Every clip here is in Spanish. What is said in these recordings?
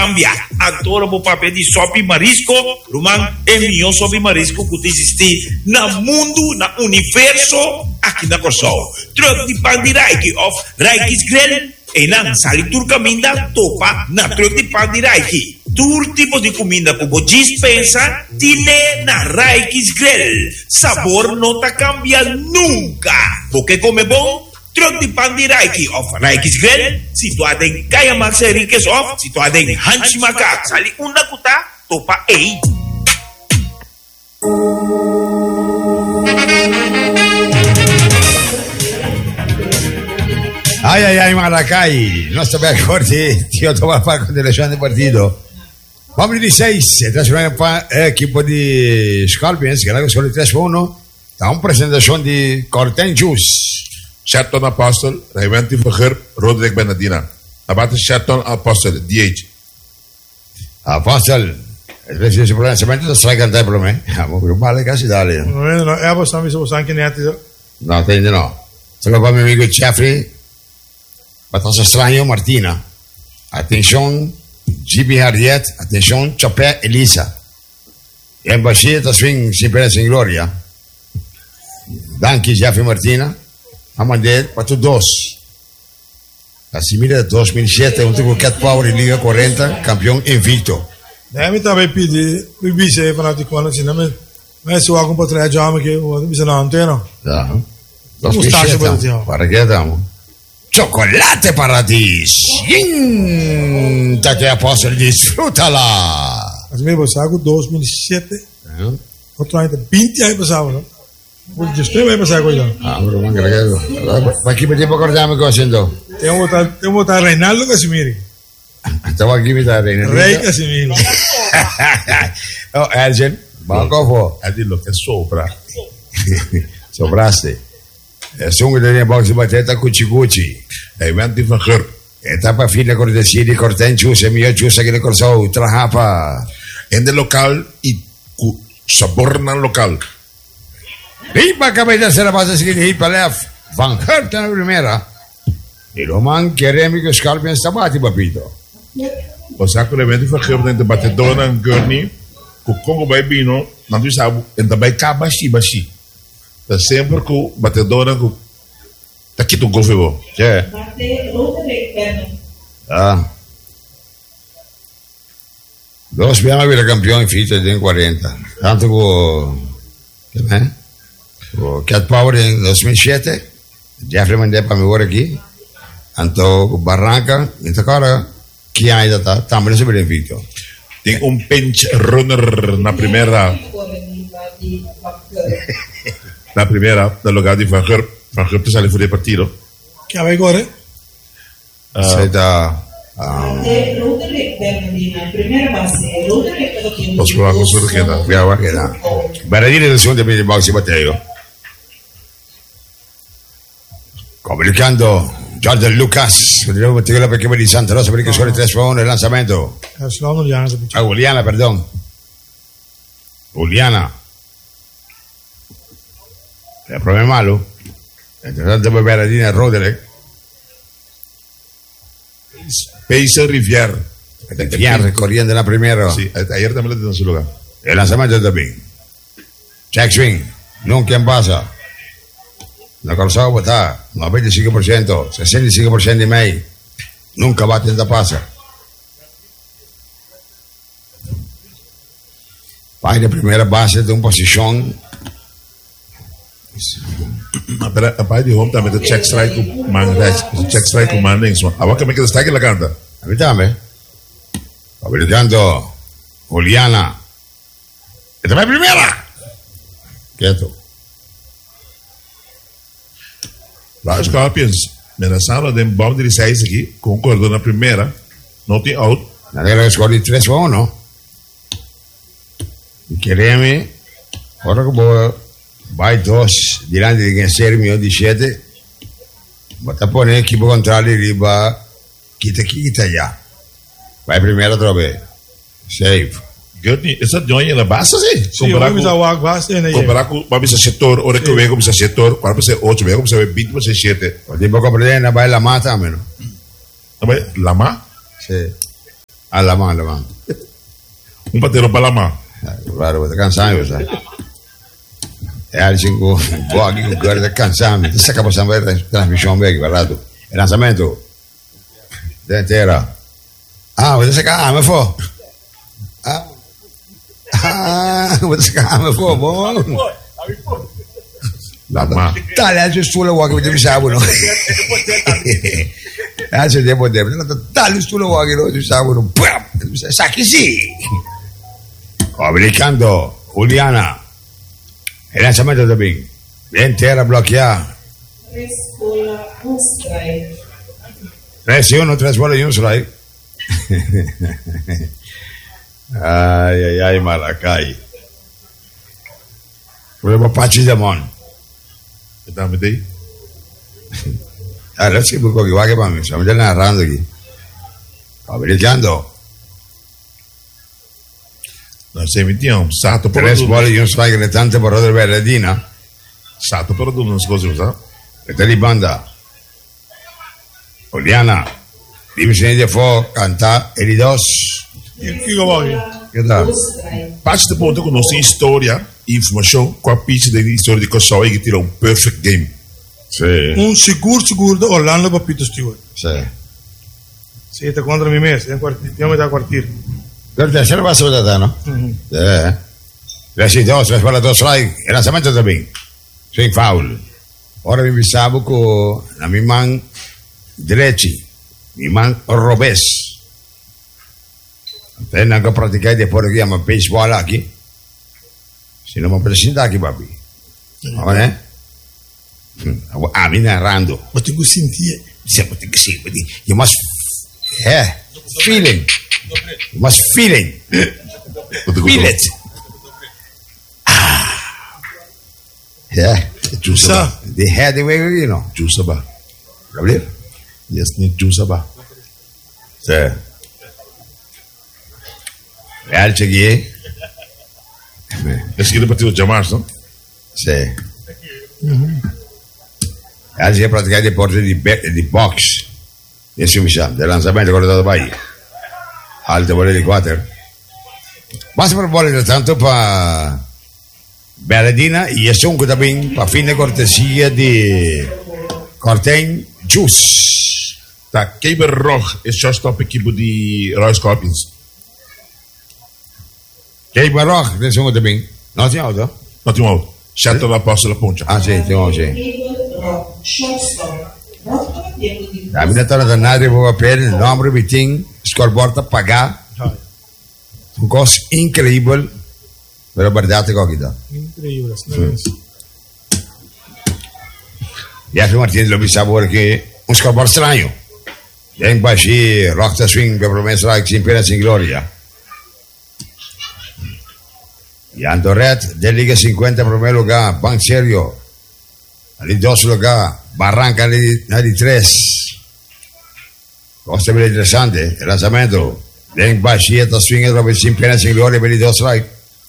cambia. Agora vou papel de sopa marisco, Roman é melhor sopa marisco que existe no mundo, no universo, aqui na Corsol. Truck de pan de Reiki of Reiki's Grill, e não sali turca minda topa na truck de pan de Reiki. Tur tipo de comida que você dispensa, tiene na Reiki's Grill. Sabor não tá cambia nunca. Porque come bom, truck de pan de Reiki of Reiki's Grill, situado em Caia Max Enriquez of, situado em Hanchi Macaco. Sali una kuta, topa ei. Ay, Maracay, no sto per accordi, io devo fare con delle scene di partito. Uomini di 6, si trasforma equipo di Scorpions, che la cosa di 3-1, da un presentazione di Corten Juice. Shelton Apostle, Reventi Verger, Roderick Benedina. Abate Shelton Apostle, DH. Apostle, se si pronunciamento da strike al tempo me. Più male casi d'Italia. No, possiamo anche neanche. No, te no. Sono con mio amico Jeffrey. Batalha Estranho, Martina. Atenção, GB Harriet. Atenção, Chopé, Elisa. E Bashir, da swing, sempre in gloria. Danke, Jeffrey Martina. Amandel, para dos. Assimila 2007, un tipo Cat Power in Liga 40, campione invicto. Mi stava PD, mi dice fanatico quando si non mi su alcun potere già che mi sono anteno. Da. Para che damo? Chocolate Paradis. Te Apostol, disfrútala. Als me passago 2007. Outro ainda 20 anos passava, Vou dizer, vai passar coisa. Bro, man, gredo. Ma chi tempo cordiamo cosa sento? Devo votare Reinaldo Casimiri. Stavo a chi mi dà Reinaldo. Rei Casimiri. Oh, Elgen, ma cosa? È dillo che sopra. Sopraste. Sono delle box batteta cuci. Reventi Verger. Etapa fine cortesia di Corten Juice, mio giusta che le corso trahapa. En el local y sabor nan local. Ripa capita se la base si hit palef. Van Herten la primera. E Roman Keremi che Scorpion stabati, papito. O saco Reventi Verger dentro batedona en Gurney. Ku Congo bij Bino, dan dus sabu en daarbij kabashi. Dat is sempre ku batedona ku takito gofebo. C'è. Dos abbiamo avuto campione in finita del 40. Tanto con Cat Power nel 2007, Jeffrey Mandepa mi vuole qui. Tanto con Barranca, in Takara, chi hai dato? Tamile sempre invito. Tem pinch runner na primeira del lugar di Verger te sale fuori partito. Che avevi cuore? Sei da Posso provare con solo che da. Brava che da. Benedire del suono del box Matteo. Comunicando Jordan Lucas, vedremo Matteo perché di Santa Rosa perché sono 3-1 nel lanzamento. Uliana, perdón. Uliana. El problema malo. Entonces debe ver a Dina Roderick. Pacer Rivière. Rivière corriendo la primera. Sí, ayer también lo tengo en su lugar. El lanzamiento también. Check swing. Nunca en pasa. La corsa vota. 95%. 65% di me. Nunca bate da pasa. Vai de primera base de un posición. Maar bij die home met de check strike op man rechts, check strike op man links. Maar wat kan ik de strike in la kanta? Avítame. Habilitando Juliana. ¡Esta es la primera! Quieto. La Scorpions, me la sala de bomb de 6 aqui, concordo na primeira, não tem out. La negra scorri 3-1. Y quereme, ora che vai dos, dinanzi di Genser mio di 7, ma te pone equipo contrario riba, kita ya. Vai primero otra vez. Save. Gutni, is dat jongen in de basis? Sim, vamos ao água basta né. Comparar com o setor, ora que eu vejo como setor, para você 8, vejo como você 20, você 7. O tempo comprende na vai la mata meno. Vai lama? Sì. Alla mano. Un patero para la mano. Claro, te cansamos, sai. E altri buoni con guarda cansami. Questa capo sempre trasmissione vecchia, guardate. Il lanciamento dentera. Vedete che me fa. Vedete che me fa, buon. La mano. Tale altri sulle uova che mi sapuno. Altri devo dire, tale sulle uova che non si sapuno. Sa che sì. Obbligando Juliana. Il lanciamento da Big. Intera bloccata. 3-1, 3 bolle, 1 strike. Ai, Maracai. Volevo pace da mon. E dammi dei? Adesso che va che mi stiamo già narrando qui. Obbligando. No, se mettiamo stato 3 bolle, 1 strike, le tante parole del Berredina. Stato per non scusi, sa? E te li banda. Juliana. Dimmi se ne di fuoco, canta e ridos. Chi lo voglio? Che tal? Pace de ponto con nostra storia, informazione, qua pizza di storia di Kosovo che tira un perfect game. Sì. Un sicuro da Orlando Papito Stewart. Sì. Siete contro me mesi, andiamo da quartiere. Per te, se ne passa da te, no? La situazione, per la tua strike, il lanciamento da Bing. Sei foul. Ora mi pensavo con la mia man Dreci, mi man Robes. Tengo anche praticare poi che chiama baseball aquí. Se non mi presenta aquí, papi. Va bene? Mi narrando. Ma tu senti? Siamo che sì, you must feeling. You must feeling. Feel it. Giusto. The head the way, you know. Giusto ba? Gabriel? Yes, ni giusto ba? Sì. E altri chi? Es que partito Jamars, no? Sì. E altri praticamente i porti di box. Adesso mi sa, del lanciamento quello da Bahia. Alte volte di 4. Basta per volere tanto per Berredina e sono também per fine cortesia di Corten Juice. Da Keber Rog is shortstop equipe di Roy Scorpions. Che barroc, ne sono também. Non ti auto? Not too out. Shatter la posta la poncia. Ah sì, sì. La mia torna da può aprire il numero di ting, scorboard a pagare. Un costo incredibile. Però guardate cosa dà. Incredibile. Gli Martini lo pensavo perché un scorboard strano. E in baci, rock the swing, per promesso like, in pena in gloria. Y Andoret, de Liga 50 primer lugar, Ban Serio, ali 2 lugar, Barranca ali 3. Cosa bella interessante, il lanciamento, den Bashieta swing dove si impena in gloria per i 2 strike.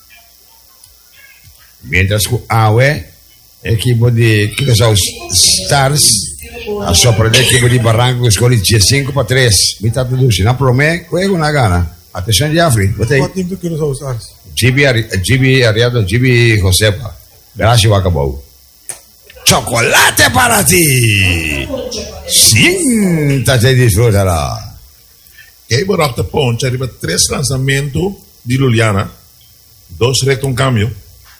Mientras Awe, equipo di Stars, a sopra l'equipo di Barranca, score 5-3, metà di luce, non per me, quella è una gana. Attenzione di Afri, Quanto tempo che lo so usare? GB Ariado, GB Josepa. Grazie Wacabou. Chocolate para ti. Siéntate y disfrútala. Keber Rog de poncia arriva 3 lanzamientos di Juliana, 2 recto un cambio.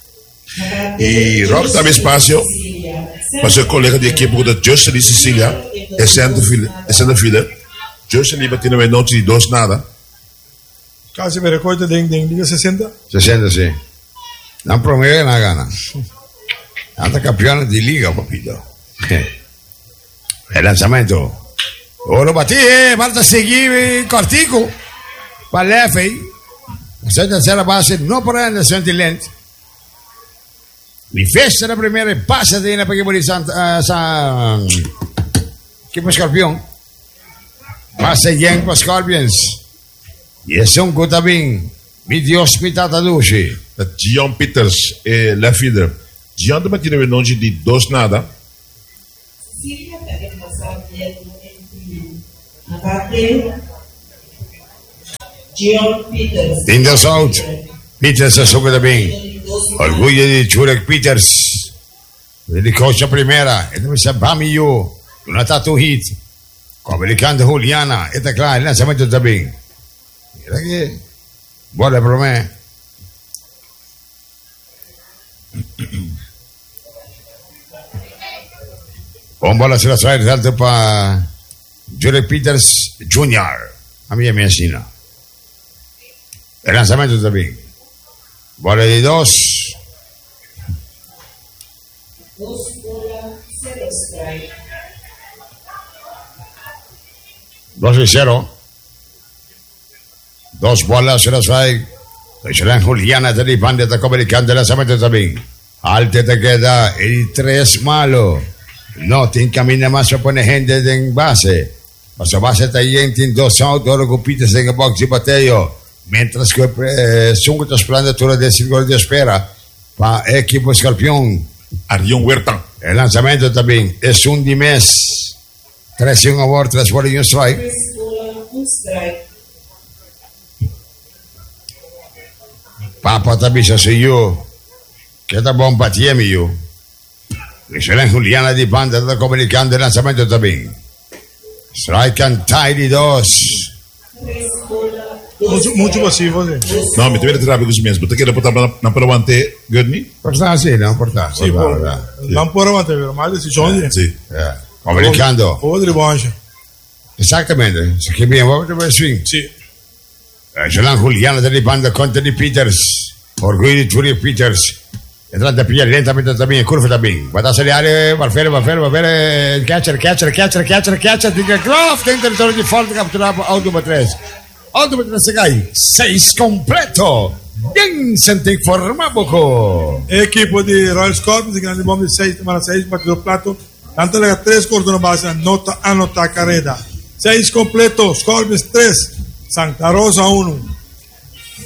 E Rog dava spazio para seu colega de equipe da Justin di Sicilia, essendo fielder. Justin li battiamo in noce di 2 nada. Casi per raccogliere Liga 60? 60 sì. Non promuove una gana. Anda campione di Liga, capito? Il lanciamento. Lo batti, guarda seguire Cortico. Palefei. Senza la base, non prende senti lento. Mi fece la prima passa di una perché vuole che poi Scorpion. Passa bien per Scorpions. E sono também mi di ospitata luce. Gian Peters e left fielder. Gian de battiamo in noce di 2 nada. John Peters. In the South, Peters sa suga tabing. Orgullo de Churek Peters. Di coach primera. Ito sa Bamiyo. Una tattoo hit. Comunicando Juliana. Ito claro, il lanzamento tabing. Mira che buona per me. Un bola sulla strada, risalto per Churek Peters Jr. A mia messina. El lanzamiento también. Bola de 2. 2-0. 2 bolas, 0 strike. Serán Juliana de Bande de Comunicante el lanzamiento también. Alte te queda el 3 malo. No te encamina más para poner gente en base. Paso base está gente en 2 out. Ahora compites en el box y bateo. Mientras que Sungo está esperando todo el círculo de espera para el equipo escorpión. Arión Huerta. El lanzamiento también es un Dimes. 3 a favor, 3 bolas y un strike. 3 bolas, 1 strike. Papa también se siguió. Que está bom patiemi yo. Serán Juliana di Banda está comunicando el lanzamiento también. Strike and tie 2. 3 bolas, Mucho pasivo, sí. No, mi tuviera rápido con mesmo. Te quiero botar na provante, Gudni? Porta sì, no? Porta. Sì, non può avanti, vero? Ma decisione. Sì. Comunicando. O de revanche. Exactamente. Se che bien, vamos a swing. Sì. Serán Juliana di Banda contra di Peters. Orgullo di Churek Peters. Entrando a pillar lentamente también, curva también. Va a salir, va a hacer el catcher. Diga Croft, en territorio de falta, capturado Automa 3. Automa 3 se cae. 6 completo. Bien sente informado. Equipo di Royal Scorpions, grande bomba di 6, ma 6, partito plato. Tanto lega 3 corto base, annota carrera. 6 completo, Scorpions 3, Santa Rosa 1.